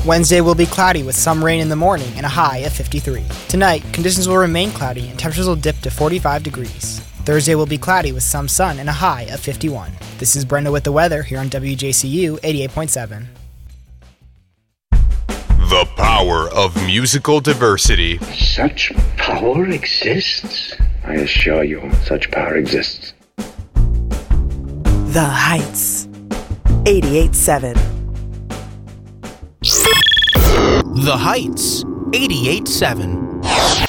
Wednesday will be cloudy with some rain in the morning and a high of 53. Tonight, conditions will remain cloudy and temperatures will dip to 45 degrees. Thursday will be cloudy with some sun and a high of 51. This is Brenda with the weather here on WJCU 88.7. The power of musical diversity. Such power exists? I assure you, such power exists. The Heights 88.7. The Heights 88.7.